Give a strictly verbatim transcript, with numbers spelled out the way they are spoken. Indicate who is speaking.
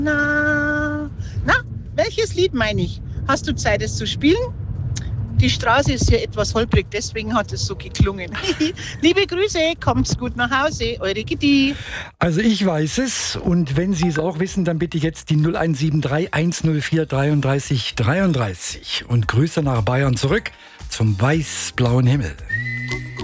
Speaker 1: Na, na, welches Lied meine ich? Hast du Zeit, es zu spielen? Die Straße ist hier etwas holprig, deswegen hat es so geklungen. Liebe Grüße, kommt's gut nach Hause, eure Gitti.
Speaker 2: Also ich weiß es, und wenn Sie es auch wissen, dann bitte jetzt die null eins sieben drei eins null vier dreiunddreißig dreiunddreißig und Grüße nach Bayern zurück zum weiß-blauen Himmel.